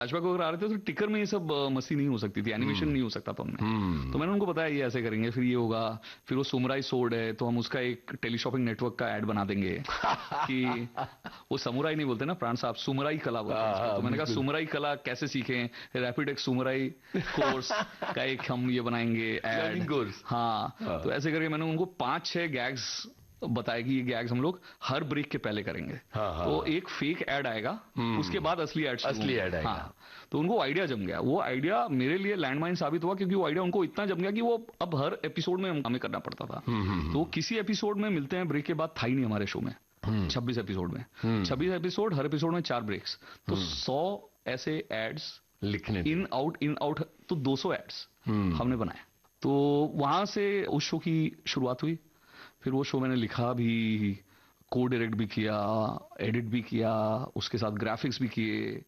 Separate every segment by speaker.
Speaker 1: Flashback वगैरह आ रहे थे तो टिकर में ये सब मस्ती नहीं हो सकती थी, एनिमेशन नहीं हो सकता था हमने। तो मैंने उनको बताया ये ऐसे करेंगे, फिर ये होगा, फिर वो समुराई सोर्ड है तो हम उसका एक टेलीशॉपिंग नेटवर्क का ऐड बना देंगे कि वो समुराई नहीं बोलते ना प्राण साहब, सुमराई कला बोलते हैं इसको। तो मैंने कहा सुमराई कला कैसे सीखें, रैपिड एक सुमराई कोर्स का एक हम ये बनाएंगे ऐड। हाँ, तो ऐसे करके मैंने उनको 5-6 गैग्स बताया कि ये गैग्स हम लोग हर ब्रेक के पहले करेंगे। तो एक फेक ऐड आएगा, उसके बाद असली ऐड
Speaker 2: आएगा।
Speaker 1: हाँ, तो उनको आइडिया जम गया। वो आइडिया मेरे लिए लैंडमाइन साबित हुआ, क्योंकि वो आइडिया उनको इतना जम गया कि वो अब हर एपिसोड में हमें करना पड़ता था। तो किसी एपिसोड में मिलते हैं ब्रेक के बाद था ही नहीं हमारे शो में। 26 एपिसोड में 26 एपिसोड, हर एपिसोड में 4 ब्रेक्स, तो 100 ऐसे एड्स लिखने, इन आउट, तो 200 एड्स हमने बनाए। तो वहां से उस शो की शुरुआत हुई। फिर वो शो मैंने लिखा भी, को डायरेक्ट भी किया, एडिट भी किया, उसके साथ ग्राफिक्स भी किए।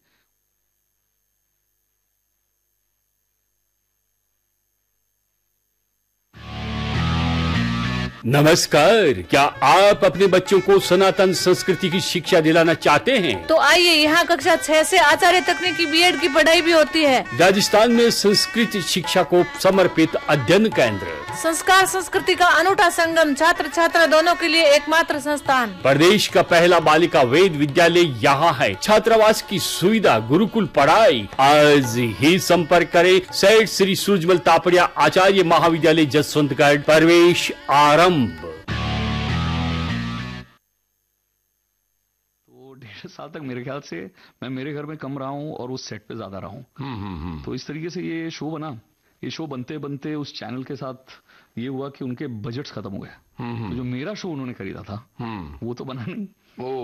Speaker 3: नमस्कार, क्या आप अपने बच्चों को सनातन संस्कृति की शिक्षा दिलाना चाहते हैं?
Speaker 4: तो आइए, यहाँ कक्षा 6 से आचार्य तकनीकी बीएड की पढ़ाई भी होती है।
Speaker 3: राजस्थान में संस्कृत शिक्षा को समर्पित अध्ययन केंद्र,
Speaker 4: संस्कार संस्कृति का अनूठा संगम, छात्र छात्रा दोनों के लिए एकमात्र संस्थान,
Speaker 3: प्रदेश का पहला बालिका वेद विद्यालय यहाँ है। छात्रावास की सुविधा, गुरुकुल पढ़ाई। आज ही संपर्क करें सेठ श्री सूरजमल तापड़िया आचार्य महाविद्यालय जसवंतगढ़। प्रवेश आरंभ।
Speaker 1: तो 1.5 साल तक मेरे ख्याल से मैं मेरे घर में कम रहा हूँ और उस सेट पे ज्यादा रहा हूँ। तो इस तरीके से ये शो बना। ये शो बनते बनते उस चैनल के साथ ये हुआ कि उनके बजट्स खत्म हो गए। तो जो मेरा शो उन्होंने खरीदा था वो तो बना नहीं।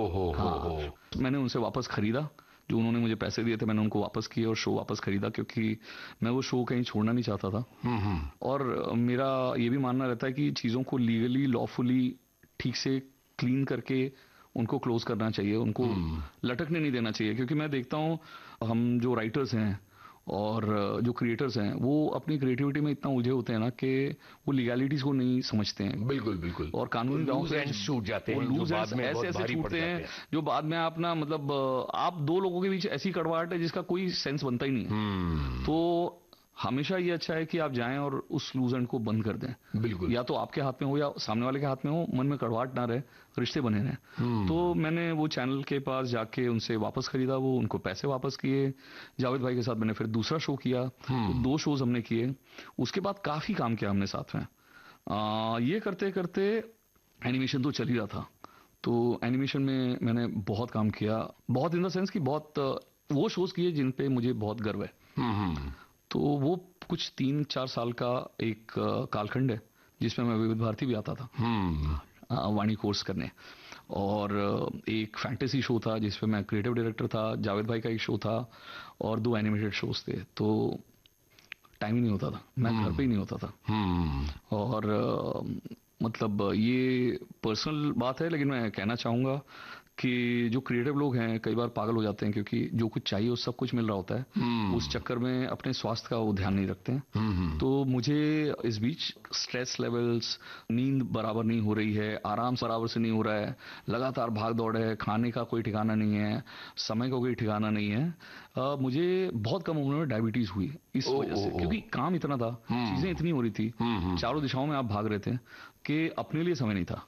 Speaker 1: मैंने उनसे वापस खरीदा, जो उन्होंने मुझे पैसे दिए थे मैंने उनको वापस किए और शो वापस खरीदा, क्योंकि मैं वो शो कहीं छोड़ना नहीं चाहता था। और मेरा ये भी मानना रहता है कि चीज़ों को लीगली लॉफुली ठीक से क्लीन करके उनको क्लोज करना चाहिए, उनको लटकने नहीं देना चाहिए। क्योंकि मैं देखता हूँ हम जो राइटर्स हैं और जो क्रिएटर्स हैं वो अपनी क्रिएटिविटी में इतना उलझे होते हैं ना कि वो लीगैलिटीज को नहीं समझते हैं।
Speaker 2: बिल्कुल।
Speaker 1: और कानूनी
Speaker 2: लूज एंड्स छूट जाते हैं,
Speaker 1: लूज एंड्स ऐसे छूटते हैं जो बाद में आप ना, मतलब आप दो लोगों के बीच ऐसी कड़वाहट है जिसका कोई सेंस बनता ही नहीं है। तो हमेशा ये अच्छा है कि आप जाएं और उस लूज एंड को बंद कर दें।
Speaker 2: बिल्कुल,
Speaker 1: या तो आपके हाथ में हो या सामने वाले के हाथ में हो, मन में कड़वाहट ना रहे, रिश्ते बने रहें। तो मैंने वो चैनल के पास जाके उनसे वापस खरीदा, वो उनको पैसे वापस किए। जावेद भाई के साथ मैंने फिर दूसरा शो किया, तो 2 शोज हमने किए। उसके बाद काफी काम किया हमने साथ में। ये करते करते एनिमेशन तो चल ही रहा था। तो एनिमेशन में मैंने बहुत काम किया, बहुत इन द सेंस कि बहुत वो शोज किए जिन पे मुझे बहुत गर्व है। तो वो कुछ 3-4 साल का एक कालखंड है जिसमें मैं विविध भारती भी आता था वाणी कोर्स करने। और एक फैंटेसी शो था जिसपे मैं क्रिएटिव डायरेक्टर था, जावेद भाई का एक शो था और 2 एनिमेटेड शोज थे। तो टाइम ही नहीं होता था, मैं घर पे ही नहीं होता था। और मतलब ये पर्सनल बात है, लेकिन मैं कहना चाहूँगा कि जो क्रिएटिव लोग हैं कई बार पागल हो जाते हैं, क्योंकि जो कुछ चाहिए वो सब कुछ मिल रहा होता है। उस चक्कर में अपने स्वास्थ्य का वो ध्यान नहीं रखते हैं। तो मुझे इस बीच स्ट्रेस लेवल्स, नींद बराबर नहीं हो रही है, आराम बराबर से नहीं हो रहा है, लगातार भाग दौड़ है, खाने का कोई ठिकाना नहीं है, समय का कोई ठिकाना नहीं है। मुझे बहुत कम उम्र में डायबिटीज हुई इस वजह से, क्योंकि काम इतना था, चीजें इतनी हो रही थी, चारों दिशाओं में आप भाग रहे थे कि अपने लिए समय नहीं था।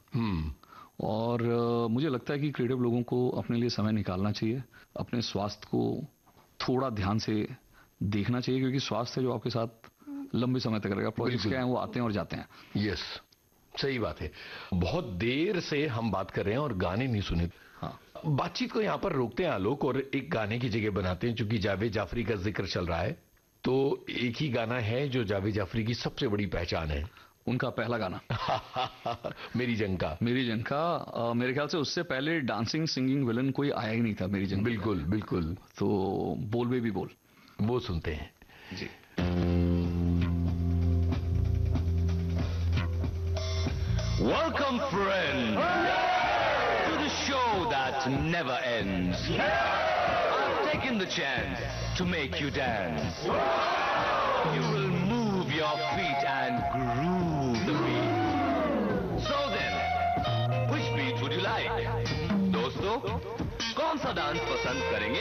Speaker 1: और मुझे लगता है कि क्रिएटिव लोगों को अपने लिए समय निकालना चाहिए, अपने स्वास्थ्य को थोड़ा ध्यान से देखना चाहिए, क्योंकि स्वास्थ्य है जो आपके साथ लंबे समय तक रहेगा। प्रोजेक्ट्स क्या हैं वो आते हैं और जाते हैं।
Speaker 2: यस, सही बात है। बहुत देर से हम बात कर रहे हैं और गाने नहीं सुने।
Speaker 1: हाँ,
Speaker 2: बातचीत को यहाँ पर रोकते हैं आलोक और एक गाने की जगह बनाते हैं, चूंकि जावेद जाफरी का जिक्र चल रहा है। तो एक ही गाना है जो जावेद जाफरी की सबसे बड़ी पहचान है,
Speaker 1: उनका पहला गाना
Speaker 2: मेरी जंग का।
Speaker 1: मेरे ख्याल से उससे पहले डांसिंग सिंगिंग विलन कोई आया ही नहीं था मेरी जंग।
Speaker 2: बिल्कुल।
Speaker 1: तो बोल बेबी बोल,
Speaker 2: वो सुनते हैं
Speaker 1: जी।
Speaker 5: Welcome friends to the show that never ends. I've taken the chance to make you dance. You will move your feet and groove the beat. So then, which beat would you like? दोस्तों, कौन सा dance पसंद करेंगे